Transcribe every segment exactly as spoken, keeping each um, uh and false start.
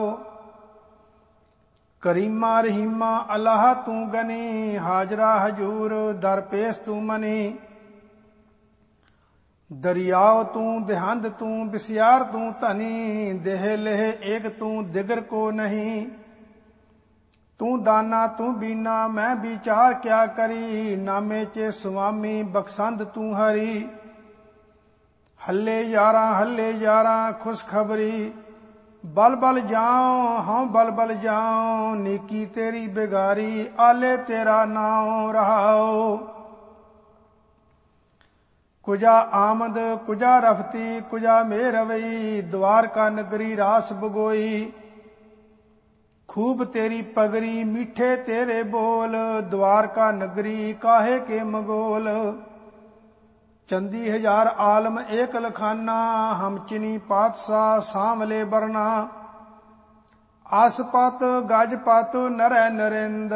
ਕਰੀਮਾ ਰਹੀਮਾ ਅਲਾਹ ਤੂੰ ਗਨੀ, ਹਾਜ਼ਰਾ ਹਜੂਰ ਦਰ ਪੇਸ਼ ਤੂੰ ਮਨੀ। ਦਰਿਆਓ ਤੂੰ ਦੇਹੰਦ ਤੂੰ ਬਿਸਿਆਰ ਤੂੰ ਧਨੀ, ਦੇਹ ਲੇਹ ਏਕ ਤੂੰ ਦਿਗਰ ਕੋ ਨਹੀਂ। ਤੂੰ ਦਾਨਾ ਤੂੰ ਬੀਨਾ ਮੈਂ ਵਿਚਾਰ ਕਿਆ ਕਰੀ, ਨਾਮੇ ਚੇ ਸੁਆਮੀ ਬਖਸ਼ੰਦ ਤੂੰ ਹਰੀ। ਹੱਲੇ ਯਾਰਾਂ ਹੱਲੇ ਯਾਰਾਂ ਖੁਸ਼ਖਬਰੀ, ਬਲ ਬਲ ਜਾਉ ਹਉ ਬਲ ਬਲ ਜਾਉ, ਨੀਕੀ ਤੇਰੀ ਬਿਗਾਰੀ ਆਲੇ ਤੇਰਾ ਨਾਉ ਰਹਾਉ। ਕੁਜਾ ਆਮਦ ਕੁਜਾ ਰਫਤੀ ਕੁਜਾ ਮੇਹ ਰਵਈ, ਦੁਆਰਕਾ ਨਗਰੀ ਰਾਸ ਬਗੋਈ। ਖੂਬ ਤੇਰੀ ਪਗਰੀ ਮੀਠੇ ਤੇਰੇ ਬੋਲ, ਦੁਆਰਕਾ ਨਗਰੀ ਕਾਹੇ ਕੇ ਮਗੋਲ। ਚੰਦੀ ਹਜ਼ਾਰ ਆਲਮ ਏਕ ਲਖਾਨਾ, ਹਮ ਚਿਨੀ ਪਾਤਸ਼ਾਹ ਸਾਂਵਲੇ ਬਰਨਾ। ਆਸਪਤ ਗਜਪਤ ਨਰੈ ਨਰਿੰਦ,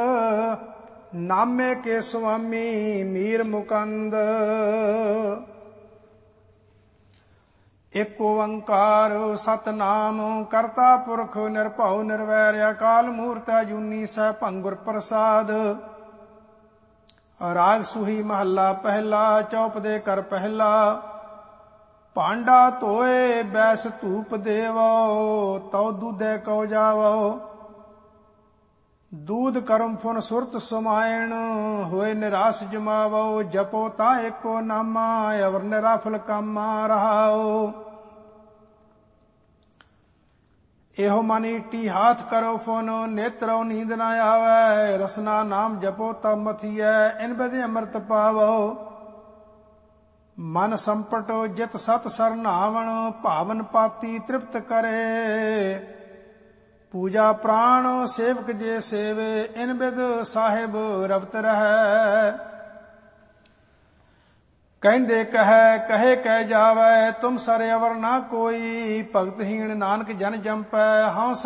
ਨਾਮੇ ਕੇ ਸੁਆਮੀ ਮੀਰ ਮੁਕੰਦ। ਇਕ ਓੰਕਾਰ ਸਤਨਾਮ ਕਰਤਾ ਪੁਰਖ ਨਿਰਭਉ ਨਿਰਵੈਰ, ਅਕਾਲ ਮੂਰਤਿ ਅਜੂਨੀ ਸੈਭੰ ਗੁਰ ਪ੍ਰਸਾਦ। ਰਾਗ ਸੁਹੀ ਮਹੱਲਾ ਪਹਿਲਾ, ਚੌਪ ਦੇ ਕਰ ਪਹਿਲਾ। ਭਾਂਡਾ ਧੋਏ ਬੈਸ ਧੂਪ ਦੇਵੋ, ਤਉ ਦੁਧੇ ਕਉ ਜਾਵੋ। ਦੂਧ ਕਰਮ ਫੁਨ ਸੁਰਤ ਸਮਾਇਣ, ਹੋਏ ਨਿਰਾਸ ਜਮਾਵੋ। ਜਪੋ ਤਾਂ ਏਕੋ ਨਾਮਾ, ਅਵਰ ਨਿਰਾਫਲ ਕਾਮਾ ਰਹਾਓ। ਇਹੋ ਮਨ ਈਟੀ ਹਾਥ ਕਰੋ ਫੁਨ, ਨੇਤਰੋ ਨੀਂਦ ਨਾ ਆਵੈ। ਰਸਨਾ ਨਾਮ ਜਪੋ ਤਬ ਮਥੀਐ, ਇਨ ਬਿਧ ਅੰਮ੍ਰਿਤ ਪਾਵੋ। ਮਨ ਸੰਪਟ ਜਿਤ ਸਤ ਸਰਨਾਵਣ, ਭਾਵਨ ਪਾਤੀ ਤ੍ਰਿਪਤ ਕਰੇ। ਪੂਜਾ ਪ੍ਰਾਣ ਸੇਵਕ ਜੇ ਸੇਵੇ, ਇਨ ਬਿਧ ਸਾਹਿਬ ਰਵਤ ਰਹੈ। ਕਹਿੰਦੇ ਕਹੈ ਕਹੇ ਕਹਿ ਜਾਵੈ, ਤੁਮ ਸਰ ਅਵਰ ਨਾ ਕੋਈ। ਭਗਤਹੀਣ ਨਾਨਕ ਜਨ ਜੰਪੈ, ਹਉ